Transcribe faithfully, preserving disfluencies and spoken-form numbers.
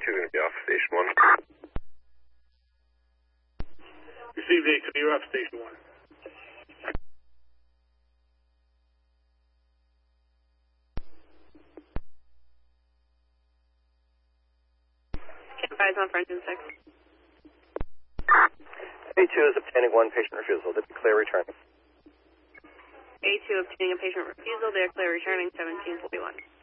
two going to be off station one. Received A two, you're off station one. Advise on for engine six. A two is obtaining one patient refusal. They declare returning. A two obtaining a patient refusal. They are clear returning seventeen forty-one.